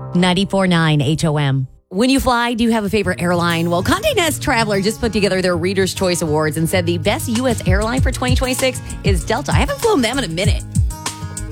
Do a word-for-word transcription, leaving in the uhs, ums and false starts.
ninety-four point nine H O M. When you fly, do you have a favorite airline? Well, Condé Nast Traveler just put together their Reader's Choice Awards and said the best U S airline for twenty twenty-six is Delta. I haven't flown them in a minute.